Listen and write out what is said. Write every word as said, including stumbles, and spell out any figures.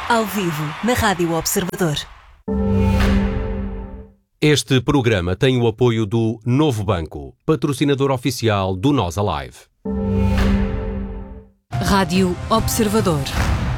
Ao vivo, na Rádio Observador. Este programa tem o apoio do Novo Banco, patrocinador oficial do Nós Alive. Rádio Observador.